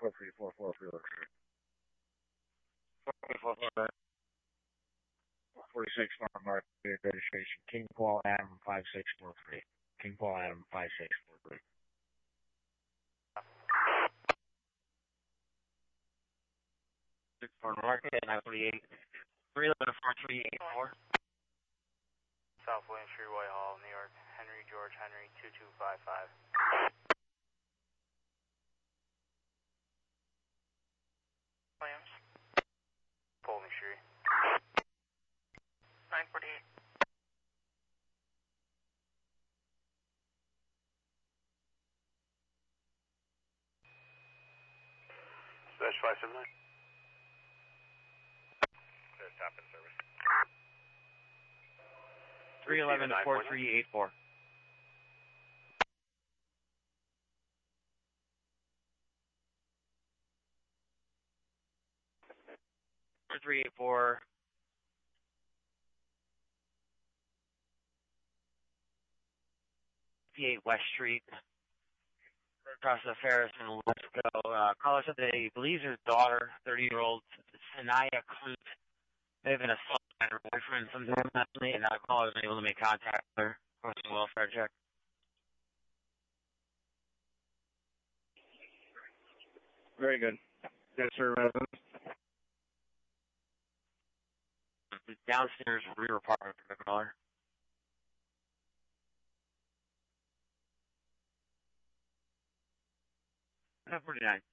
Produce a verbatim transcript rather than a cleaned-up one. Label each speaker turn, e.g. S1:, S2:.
S1: four three four four for four three four four. forty-six Farm Market registration. King Paul Adam five six four three. King Paul Adam five six four three. Six Farm Market nine forty-eight. three eleven four three eight four.
S2: South William Street, Whitehall, New York. Henry George Henry two two five five. Williams. Pullman Street. nine forty-eight. Dash five seven nine. There's top in service.
S1: three eleven four three eight four. four three eight four. fifty-eight West Street. Across the Ferris and let's go. Uh, caller said they believes his daughter, thirty-year-old Sanaya Clint, may have been assaulted by her boyfriend sometime last night, and our caller was unable to make contact with her. Requesting a welfare check. Very good. Yes, sir, residents. Downstairs rear apartment for the caller. nine forty-nine.